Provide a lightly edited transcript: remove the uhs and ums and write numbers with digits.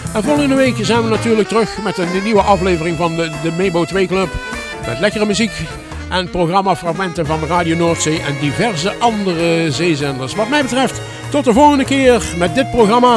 En volgende week zijn we natuurlijk terug met een nieuwe aflevering van de Mebo 2 Club. Met lekkere muziek en programmafragmenten van Radio Noordzee en diverse andere zeezenders. Wat mij betreft, tot de volgende keer met dit programma.